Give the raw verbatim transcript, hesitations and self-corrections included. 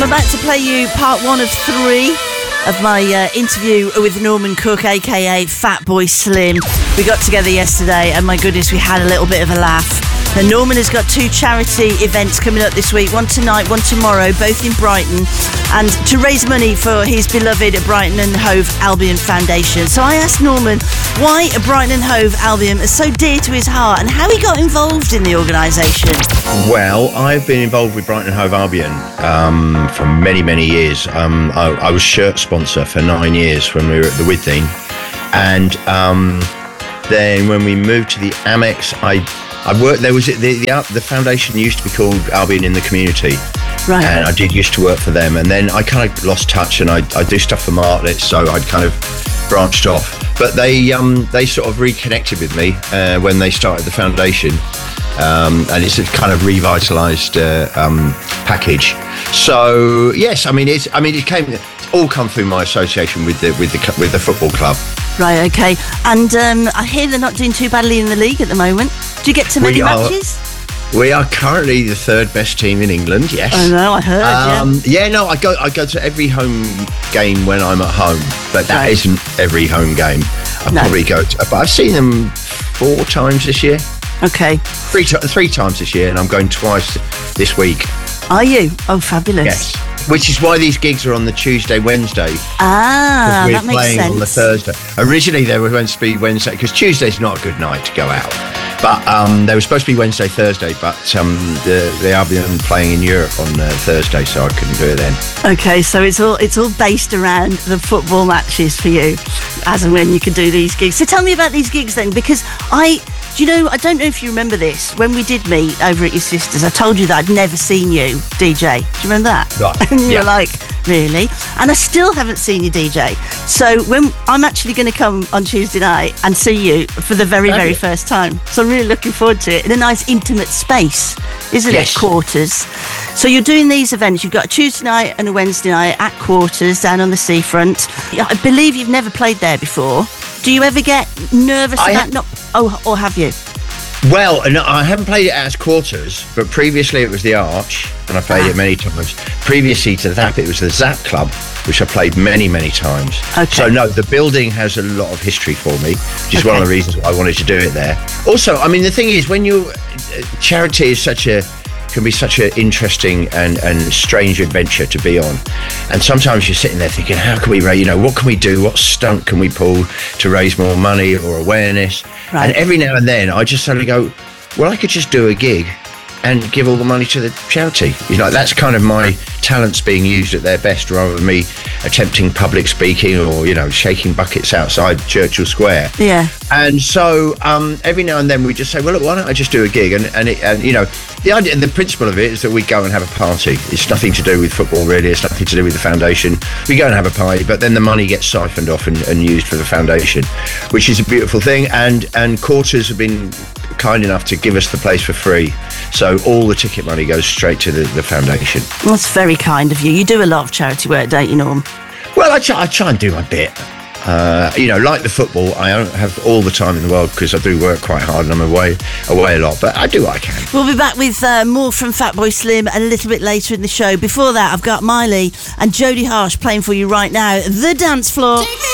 I'm about to play you part one of three of my uh, interview with Norman Cook, aka Fatboy Slim. We got together yesterday and my goodness, we had a little bit of a laugh. Now, Norman has got two charity events coming up this week, one tonight, one tomorrow, both in Brighton, and to raise money for his beloved Brighton and Hove Albion Foundation. So I asked Norman why Brighton and Hove Albion is so dear to his heart and how he got involved in the organisation. Well, I've been involved with Brighton and Hove Albion um, for many, many years. Um, I, I was shirt sponsor for nine years when we were at the Withdean. And um, then when we moved to the Amex, I I worked, there was, the, the, the foundation used to be called Albion in the Community. Right. And I did used to work for them. And then I kind of lost touch and I, I do stuff for Martlets, so I'd kind of branched off. But they um, they sort of reconnected with me uh, when they started the foundation. Um, and it's a kind of revitalised uh, um, package. So yes, I mean it's I mean it came it's all come through my association with the with the with the football club. Right, okay. And um, I hear they're not doing too badly in the league at the moment. Do you get to many we are, matches? We are currently the third best team in England. Yes. I know, I heard. Um, yeah. yeah, no, I go I go to every home game when I'm at home, but that Right. isn't every home game. I No. probably go to, but I've seen them four times this year. Okay. Three to, three times this year, and I'm going twice this week. Are you? Oh, fabulous. Yes. Which is why these gigs are on the Tuesday, Wednesday. Ah, We're that makes playing sense. on the Thursday. Originally, they were meant to be Wednesday, because Tuesday's not a good night to go out. But um, they were supposed to be Wednesday, Thursday, but um, the, the Albion playing in Europe on uh, Thursday, so I couldn't do it then. Okay, so it's all it's all based around the football matches for you, as and when you can do these gigs. So tell me about these gigs then, because I, do you know, I don't know if you remember this, when we did meet over at your sister's, I told you that I'd never seen you D J. Do you remember that? Right. And you Yeah. were like, really? And I still haven't seen you D J. So when I'm actually going to come on Tuesday night and see you for the very, very Fabulous. first time. So I'm really looking forward to it in a nice intimate space, isn't Yes. it? Quarters. So you're doing these events. You've got a Tuesday night and a Wednesday night at Quarters down on the seafront. I believe you've never played there before. Do you ever get nervous I about ha- not? Oh, or have you? Well, no, I haven't played it as Quarters, but previously it was the Arch, and I played Ah. it many times. Previously to that, it was the Zap Club, which I played many, many times. Okay. So, no, the building has a lot of history for me, which is one of Okay. the reasons why I wanted to do it there. Also, I mean, the thing is, when you... Charity is such a... can be such an interesting and, and strange adventure to be on. And sometimes you're sitting there thinking, how can we raise, you know, what can we do? What stunt can we pull to raise more money or awareness? Right. And every now and then I just suddenly go, well, I could just do a gig and give all the money to the charity. You know, that's kind of my talents being used at their best, rather than me attempting public speaking or, you know, shaking buckets outside Churchill Square. Yeah. And so um, every now and then we just say, well, look, why don't I just do a gig? And, and, it, and you know, the idea, the principle of it is that we go and have a party. It's nothing to do with football, really. It's nothing to do with the foundation. We go and have a party, but then the money gets siphoned off and, and used for the foundation, which is a beautiful thing. And, and Quarters have been kind enough to give us the place for free. So all the ticket money goes straight to the, the foundation. That's very kind of you. You do a lot of charity work, don't you, Norm? Well, I try, I try and do my bit. Uh, you know, like the football, I don't have all the time in the world because I do work quite hard and I'm away away a lot, but I do what I can. We'll be back with uh, more from Fatboy Slim a little bit later in the show. Before that, I've got Miley and Jodie Harsh playing for you right now. The Dance Floor.